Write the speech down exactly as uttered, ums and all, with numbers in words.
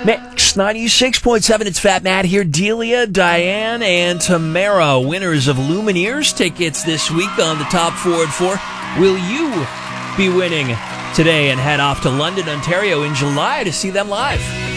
Mix ninety-six point seven, it's Fat Matt here. Delia, Diane, and Tamara, winners of Lumineers tickets this week on the top four and four. Will you be winning today and head off to London, Ontario in July to see them live?